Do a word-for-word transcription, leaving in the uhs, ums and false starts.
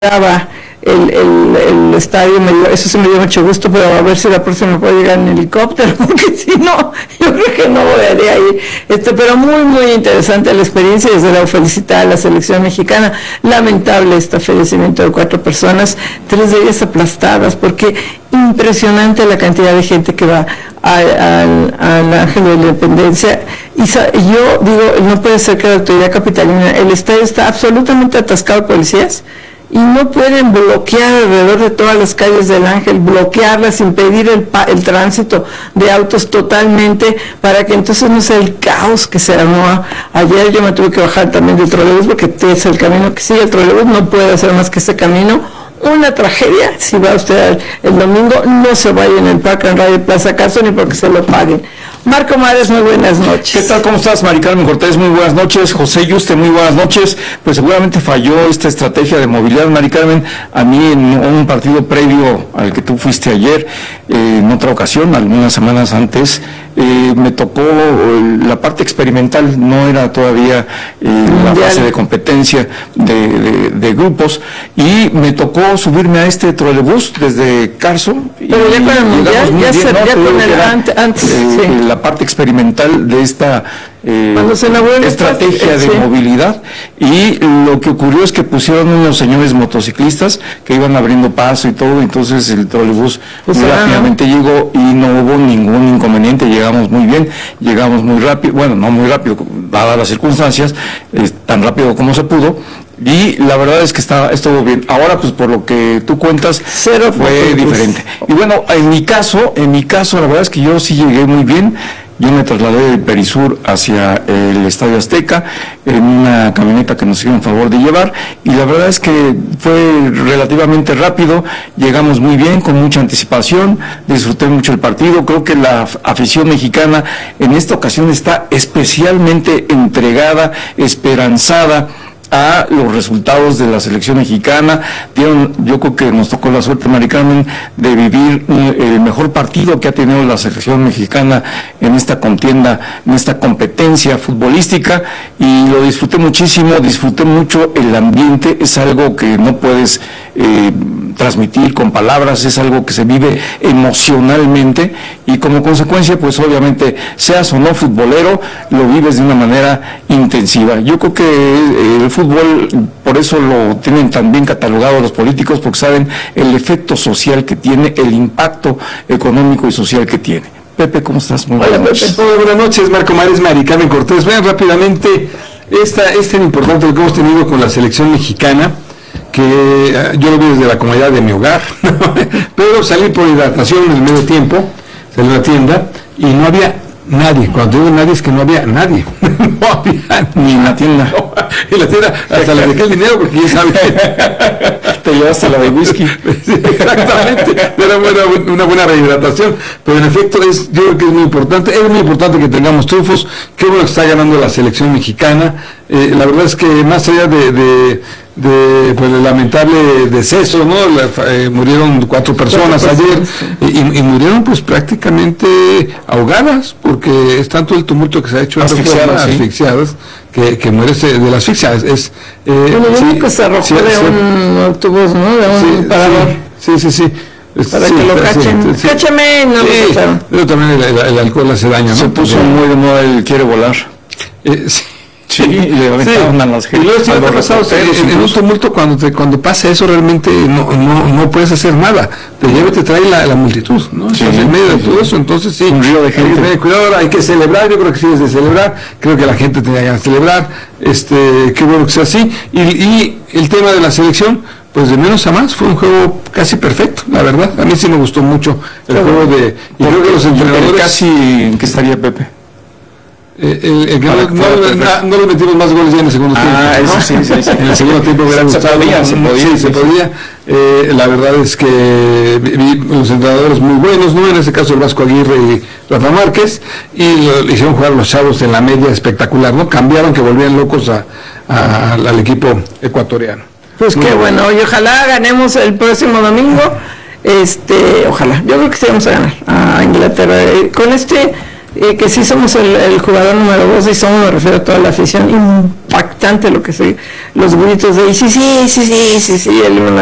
llegaba el, el, el estadio, me dio, eso sí me dio mucho gusto, pero a ver si la próxima puedo llegar en helicóptero, porque si no, yo creo que no voy a ir. Este, pero muy, muy interesante la experiencia, desde luego felicitar a la selección mexicana. Lamentable este fallecimiento de cuatro personas, tres de ellas aplastadas, porque impresionante la cantidad de gente que va al, al Ángel de la Independencia. Y yo digo, no puede ser que la autoridad capitalina, el estadio está absolutamente atascado de policías, y no pueden bloquear alrededor de todas las calles del Ángel, bloquearlas, impedir el, el tránsito de autos totalmente, para que entonces no sea el caos que se armó. Ayer yo me tuve que bajar también del trolebús, porque es el camino que sigue el trolebús, no puede hacer más que ese camino. Una tragedia. Si va usted el, el domingo, no se vaya en el Parque en Radio Plaza Carso, ni porque se lo paguen. Marco Mares, muy buenas noches. ¿Qué tal? ¿Cómo estás, Mari Carmen Cortés? Muy buenas noches. José Yuste, muy buenas noches. Pues seguramente falló esta estrategia de movilidad, Mari Carmen. A mí, en un partido previo al que tú fuiste ayer, eh, en otra ocasión, algunas semanas antes, eh, me tocó la parte experimental, no era todavía eh, la fase de competencia de, de, de grupos, y me tocó subirme a este trolebús desde Carso. Pero ya con el mundial, ya, se, ¿no? ya con el antes, antes eh, sí. La parte experimental de esta eh, estrategia espacio, de sí. movilidad, y lo que ocurrió es que pusieron unos señores motociclistas que iban abriendo paso y todo, entonces el trolebús pues muy rápidamente llegó y no hubo ningún inconveniente, llegamos muy bien, llegamos muy rápido, bueno, no muy rápido, dadas las circunstancias, eh, tan rápido como se pudo. Y la verdad es que está, estuvo bien. Ahora, pues por lo que tú cuentas, Cero fue diferente. Y bueno, en mi caso, en mi caso, la verdad es que yo sí llegué muy bien. Yo me trasladé de Perisur hacia el Estadio Azteca en una camioneta que nos hicieron favor de llevar, y la verdad es que fue relativamente rápido, llegamos muy bien, con mucha anticipación, disfruté mucho el partido. Creo que la afición mexicana en esta ocasión está especialmente entregada, esperanzada a los resultados de la selección mexicana. Dieron, yo creo que nos tocó la suerte, Mari Carmen, de vivir el mejor partido que ha tenido la selección mexicana en esta contienda, en esta competencia futbolística, y lo disfruté muchísimo, disfruté mucho el ambiente. Es algo que no puedes eh, transmitir con palabras, es algo que se vive emocionalmente, y como consecuencia, pues obviamente, seas o no futbolero, lo vives de una manera intensiva. Yo creo que el fútbol, por eso lo tienen tan bien catalogado los políticos, porque saben el efecto social que tiene, el impacto económico y social que tiene. Pepe, ¿cómo estás? Muy buenas noches. Muy buenas noches, Marco Mares, Mari Carmen Cortés. Vean rápidamente, esta, es tan importante lo que hemos tenido con la selección mexicana, que uh, yo lo vi desde la comodidad de mi hogar, pero salí por hidratación en el medio tiempo, salí a la tienda y no había nadie. Cuando digo nadie, es que no había nadie. No había ni en la tienda. No, en la tienda hasta le dejé el dinero, porque ya sabes. Te llevaste la de whisky. Sí, exactamente. Era una, una buena rehidratación. Pero en efecto, es, yo creo que es muy importante. Es muy importante que tengamos triunfos. Qué bueno que está ganando la selección mexicana. Eh, la verdad es que más allá de, de de pues, el lamentable deceso, ¿no? La, eh, murieron cuatro personas ayer, y, y murieron pues prácticamente ahogadas, porque es tanto el tumulto que se ha hecho, asfixiadas, ¿sí? asfixiadas, que, que muere de la asfixia. Es, es eh, bueno, sí, que se arrojó sí, de sí, un autobús, ¿no? De un sí, parador. Sí, sí, sí. Para sí, que lo cachen. Sí, sí. Cáchame, no sí, lo cacharon. Pero también el, el, el alcohol hace daño, ¿no? Se puso también muy de moda el quiere volar. Eh, sí. Sí, y le aventaron sí. a las gente. Y luego sí, a pasado, en, en un tumulto, cuando te, cuando pasa eso, realmente no, no, no puedes hacer nada. Te lleva y te trae la, la multitud, ¿no? Sí, en medio de todo eso, entonces sí. Un río de gente. Hay que tener cuidado, hay que celebrar, yo creo que sí es de celebrar, creo que la gente tenía ganas de celebrar, este, qué bueno que sea así. Y, y el tema de la selección, pues de menos a más, fue un juego casi perfecto, la verdad. A mí sí me gustó mucho el claro. juego de... Y creo que los entrenadores... Casi, ¿en qué estaría Pepe? Eh, el, el que no, no, no, no le metimos más goles ya en el segundo ah, tiempo. Ah, eso ¿no? sí, sí, sí. En el segundo tiempo hubiera se gustado. Podía, se podía, sí, sí, se podía. Eh, la verdad es que vi los entrenadores muy buenos, ¿no? En este caso el Vasco Aguirre y Rafa Márquez, y lo, le hicieron jugar los chavos en la media espectacular, ¿no? Cambiaron, que volvían locos a, a, al equipo ecuatoriano. Pues muy qué bueno, bueno, y ojalá ganemos el próximo domingo. Este, ojalá, yo creo que sí vamos a ganar a Inglaterra. Con este eh, que sí somos el, el jugador número dos, y somos, me refiero a toda la afición, impactante lo que se, los gritos de sí, sí, sí, sí, sí, sí, el